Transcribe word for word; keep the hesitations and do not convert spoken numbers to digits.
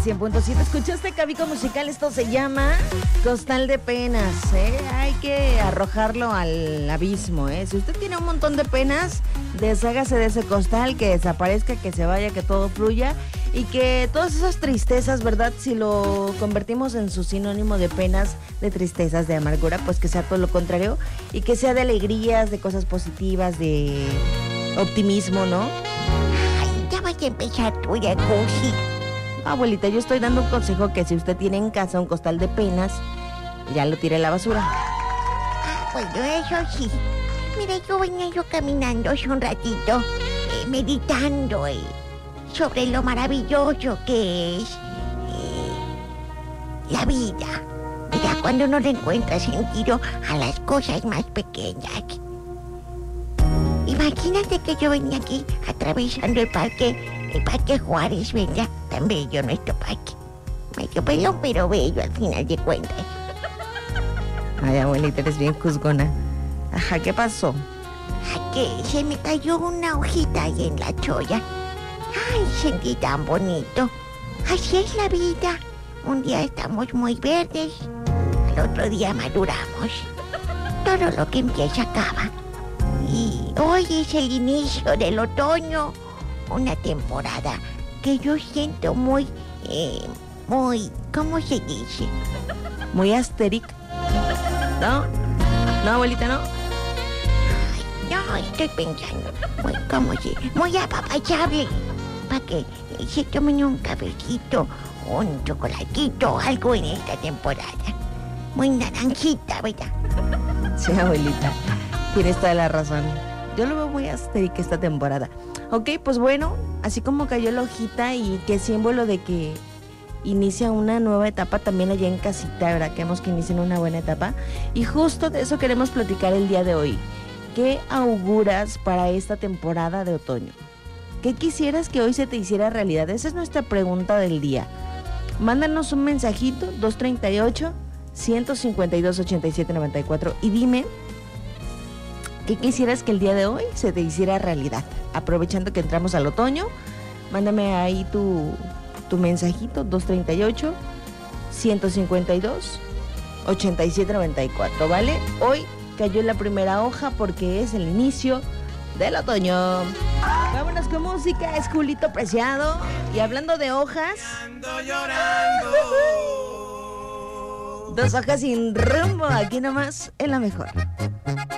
cien punto siete. Escuchaste Cabico Musical, esto se llama Costal de Penas, ¿eh? Hay que arrojarlo al abismo, ¿eh? Si usted tiene un montón de penas, deshágase de ese costal, que desaparezca, que se vaya, que todo fluya y que todas esas tristezas, ¿verdad? Si lo convertimos en su sinónimo de penas, de tristezas, de amargura, pues que sea todo lo contrario y que sea de alegrías, de cosas positivas, de optimismo, ¿no? Ay, ya vas a empezar tú, ya, Cosi. Abuelita, yo estoy dando un consejo que si usted tiene en casa un costal de penas, ya lo tire a la basura. Ah, bueno, eso sí. Mira, yo venía yo caminando hace un ratito, eh, meditando eh, sobre lo maravilloso que es eh, la vida. Mira, cuando no le encuentra sentido a las cosas más pequeñas. Imagínate que yo venía aquí atravesando el parque, el Parque Juárez, ¿verdad? Tan bello nuestro parque. Medio pelón, pero bello al final de cuentas. Ay, abuelita, eres bien juzgona. Ajá, ¿qué pasó? Ah, que se me cayó una hojita ahí en la cholla. Ay, sentí tan bonito. Así es la vida. Un día estamos muy verdes, al otro día maduramos. Todo lo que empieza acaba. Y hoy es el inicio del otoño, una temporada que yo siento muy, eh, muy, ¿cómo se dice? Muy asteric. ¿No? ¿No, abuelita, no? Ay, no, estoy pensando, muy, ¿cómo se dice? Muy apapachable, para que se tomen un cafecito, un chocolatito, algo en esta temporada. Muy naranjita, ¿verdad? Sí, abuelita, tienes toda la razón. Yo lo veo muy asteric esta temporada. Ok, pues bueno, así como cayó la hojita y que es símbolo de que inicia una nueva etapa también allá en casita, ¿verdad? Queremos que inicien una buena etapa. Y justo de eso queremos platicar el día de hoy. ¿Qué auguras para esta temporada de otoño? ¿Qué quisieras que hoy se te hiciera realidad? Esa es nuestra pregunta del día. Mándanos un mensajito, dos treinta y ocho, ciento cincuenta y dos, ochenta y siete noventa y cuatro y dime ¿qué quisieras que el día de hoy se te hiciera realidad? Aprovechando que entramos al otoño, mándame ahí tu, tu mensajito, dos treinta y ocho, ciento cincuenta y dos, ochenta y siete noventa y cuatro, ¿vale? Hoy cayó la primera hoja porque es el inicio del otoño. Vámonos con música, es Julito Preciado. Y hablando de hojas, dos hojas sin rumbo, aquí nomás en la mejor.